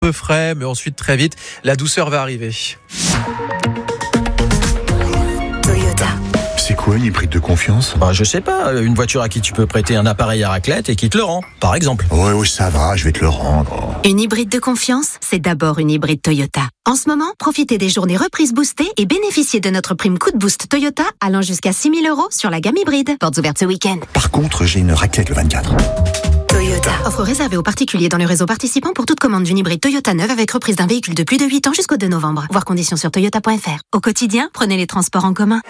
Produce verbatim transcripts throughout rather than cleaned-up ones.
peu frais, mais ensuite très vite, la douceur va arriver. C'est quoi une hybride de confiance ? Bah, je sais pas, une voiture à qui tu peux prêter un appareil à raclette et qui te le rend, par exemple. Ouais, oui, ça va, je vais te le rendre. Une hybride de confiance, c'est d'abord une hybride Toyota. En ce moment, profitez des journées reprises boostées et bénéficiez de notre prime coup de boost Toyota allant jusqu'à six mille euros sur la gamme hybride. Portes ouvertes ce week-end. Par contre, j'ai une raclette le vingt-quatre. Toyota. Offre réservée aux particuliers dans le réseau participant pour toute commande d'une hybride Toyota neuve avec reprise d'un véhicule de plus de huit ans jusqu'au deux novembre. Voir conditions sur toyota point f r. Au quotidien, prenez les transports en commun.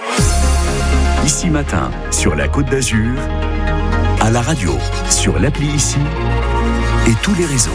Ici Matin, sur la Côte d'Azur, à la radio, sur l'appli Ici et tous les réseaux.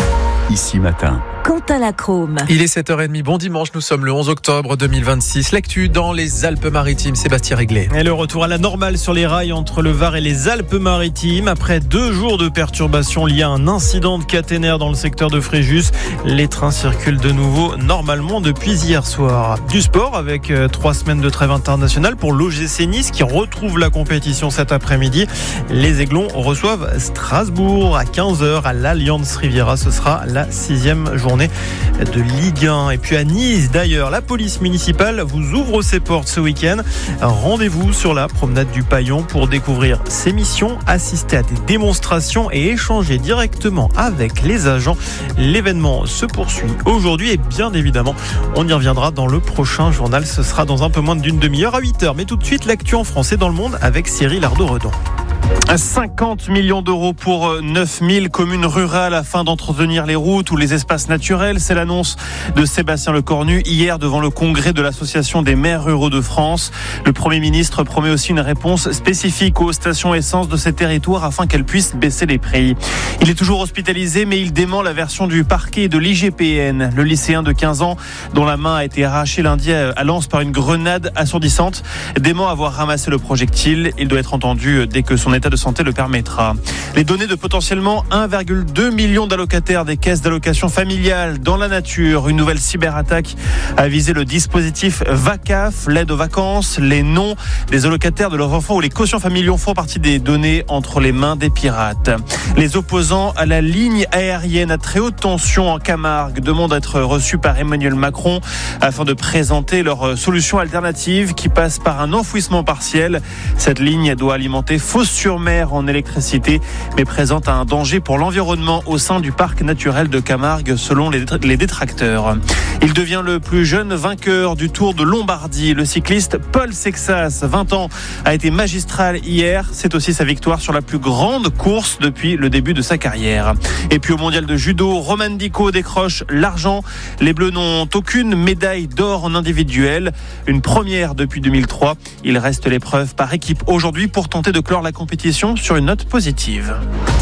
Ici Matin. Quentin Lacrome. Il est sept heures trente, bon dimanche, nous sommes le onze octobre deux mille vingt-six. L'actu dans les Alpes-Maritimes, Sébastien Réglet. Et le retour à la normale sur les rails entre le Var et les Alpes-Maritimes. Après deux jours de perturbations liées à un incident de caténaire dans le secteur de Fréjus, les trains circulent de nouveau normalement depuis hier soir. Du sport avec euh, trois semaines de trêve internationale pour l'O G C Nice qui retrouve la compétition cet après-midi. Les Aiglons reçoivent Strasbourg à quinze heures à l'Allianz Riviera. Ce sera la sixième journée de Ligue un. Et puis à Nice d'ailleurs, la police municipale vous ouvre ses portes ce week-end. Rendez-vous sur la promenade du Paillon pour découvrir ses missions, assister à des démonstrations et échanger directement avec les agents. L'événement se poursuit aujourd'hui et bien évidemment on y reviendra dans le prochain journal. Ce sera dans un peu moins d'une demi-heure à huit heures. Mais tout de suite l'actu en français dans le monde avec Cyril Ardo-Redon. cinquante millions d'euros pour neuf mille communes rurales afin d'entretenir les routes ou les espaces naturels. C'est l'annonce de Sébastien Lecornu hier devant le congrès de l'Association des maires ruraux de France. Le Premier ministre promet aussi une réponse spécifique aux stations essence de ces territoires afin qu'elles puissent baisser les prix. Il est toujours hospitalisé, mais il dément la version du parquet de l'I G P N. Le lycéen de quinze ans, dont la main a été arrachée lundi à Lens par une grenade assourdissante, dément avoir ramassé le projectile. Il doit être entendu dès que son état de santé le permettra. Les données de potentiellement un virgule deux million d'allocataires des caisses d'allocation familiale dans la nature. Une nouvelle cyberattaque a visé le dispositif VACAF, l'aide aux vacances. Les noms des allocataires de leurs enfants ou les quotients familiaux font partie des données entre les mains des pirates. Les opposants à la ligne aérienne à très haute tension en Camargue demandent à être reçus par Emmanuel Macron afin de présenter leur solution alternative qui passe par un enfouissement partiel. Cette ligne doit alimenter Fos-sur-Mer en électricité, mais présente un danger pour l'environnement au sein du parc naturel de Camargue, selon les détracteurs. Il devient le plus jeune vainqueur du Tour de Lombardie. Le cycliste Paul Sexas, vingt ans, a été magistral hier. C'est aussi sa victoire sur la plus grande course depuis le début de sa carrière. Et puis au mondial de judo, Roman Dico décroche l'argent. Les Bleus n'ont aucune médaille d'or en individuel. Une première depuis deux mille trois. Il reste l'épreuve par équipe aujourd'hui pour tenter de clore la compétition sur une note positive.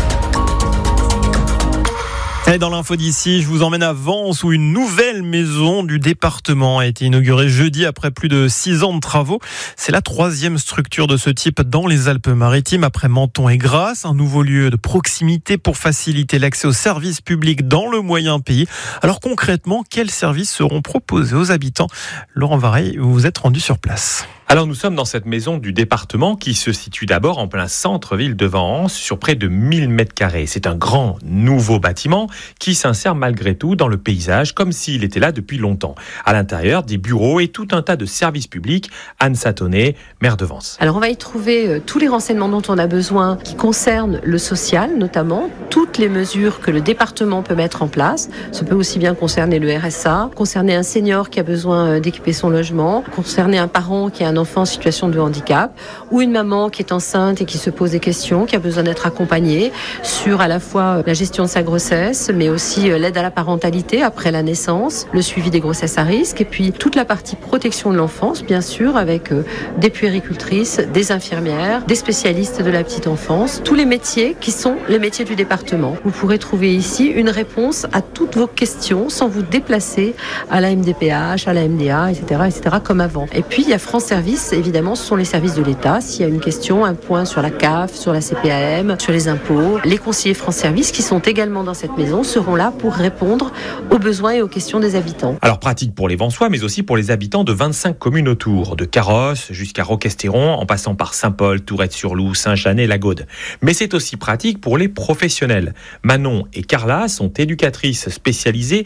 Et dans l'info d'ici, je vous emmène à Vence où une nouvelle maison du département a été inaugurée jeudi après plus de six ans de travaux. C'est la troisième structure de ce type dans les Alpes-Maritimes après Menton et Grasse. Un nouveau lieu de proximité pour faciliter l'accès aux services publics dans le moyen pays. Alors concrètement, quels services seront proposés aux habitants ? Laurent Vareille, vous vous êtes rendu sur place. Alors nous sommes dans cette maison du département qui se situe d'abord en plein centre-ville de Vence sur près de mille mètres carrés. C'est un grand nouveau bâtiment qui s'insère malgré tout dans le paysage comme s'il était là depuis longtemps. À l'intérieur, des bureaux et tout un tas de services publics. Anne Satonnet, maire de Vence. Alors on va y trouver euh, tous les renseignements dont on a besoin qui concernent le social notamment, toutes les mesures que le département peut mettre en place. Ça peut aussi bien concerner le R S A, concerner un senior qui a besoin d'équiper son logement, concerner un parent qui a un enfant en situation de handicap ou une maman qui est enceinte et qui se pose des questions, qui a besoin d'être accompagnée sur à la fois la gestion de sa grossesse, mais aussi l'aide à la parentalité après la naissance, le suivi des grossesses à risque et puis toute la partie protection de l'enfance, bien sûr, avec des puéricultrices, des infirmières, des spécialistes de la petite enfance, tous les métiers qui sont les métiers du département. Vous pourrez trouver ici une réponse à toutes vos questions sans vous déplacer à la M D P H, à la M D A, et cetera, et cetera comme avant. Et puis il y a France Service. Évidemment, ce sont les services de l'État. S'il y a une question, un point sur la C A F, sur la C P A M, sur les impôts, les conseillers France Service qui sont également dans cette maison seront là pour répondre aux besoins et aux questions des habitants. Alors pratique pour les Vensois, mais aussi pour les habitants de vingt-cinq communes autour, de Carros jusqu'à Roquestéron, en passant par Saint-Paul, Tourette-sur-Loup, Saint-Jeannet, La Gaude. Mais c'est aussi pratique pour les professionnels. Manon et Carla sont éducatrices spécialisées